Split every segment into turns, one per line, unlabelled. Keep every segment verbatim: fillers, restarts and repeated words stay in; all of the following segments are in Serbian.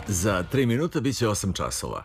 Za tri minuta bit će osam časova.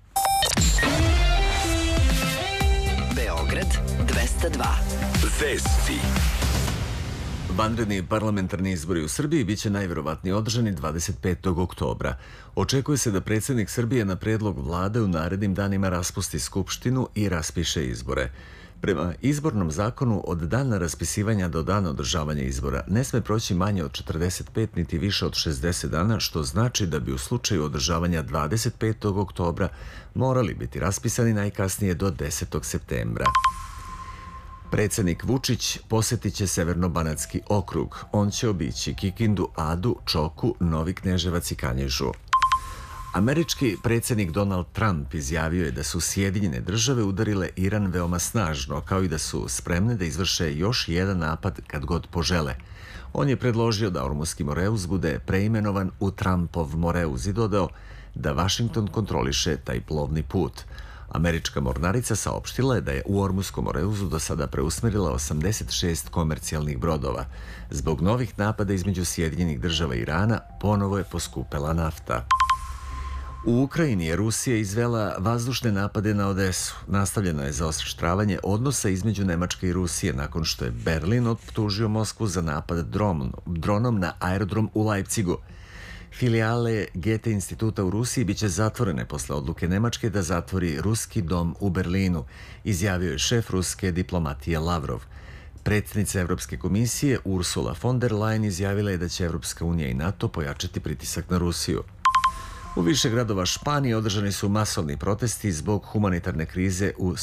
Beograd dvesta dva.
Vesti.
Vanredni parlamentarni izbori u Srbiji biće najverovatnije održani dvadeset petog oktobra. Očekuje se da predsjednik Srbije na predlog vlade u narednim danima raspusti skupštinu i raspiše izbore. Prema izbornom zakonu, od dana raspisivanja do dana održavanja izbora ne sme proći manje od četrdeset pet niti više od šezdeset dana, što znači da bi u slučaju održavanja dvadeset petog oktobra morali biti raspisani najkasnije do desetog septembra. Predsjednik Vučić posjetit će Severno-banatski okrug. On će obići Kikindu, Adu, Čoku, Novi Kneževac i Kanjižu. Američki predsjednik Donald Trump izjavio je da su Sjedinjene države udarile Iran veoma snažno, kao i da su spremne da izvrše još jedan napad kad god požele. On je predložio da Ormuski Moreus bude preimenovan u Trumpov Moreus i dodao da Vašington kontroliše taj plovni put. Američka mornarica saopštila je da je u Ormuskom Moreusu do sada preusmerila osamdeset šest komercijalnih brodova. Zbog novih napada između Sjedinjenih država i Irana ponovo je poskupela nafta. U Ukrajini je Rusija izvela vazdušne napade na Odesu. Nastavljeno je zaoštravanje odnosa između Nemačke i Rusije nakon što je Berlin optužio Moskvu za napad dronom na aerodrom u Leipzigu. Filijale Goethe instituta u Rusiji biće zatvorene posle odluke Nemačke da zatvori ruski dom u Berlinu, izjavio je šef ruske diplomatije Lavrov. Predsjednica Evropske komisije Ursula von der Leyen izjavila je da će Evropska unija i NATO pojačati pritisak na Rusiju. U više gradova Španije održani su masovni protesti zbog humanitarne krize u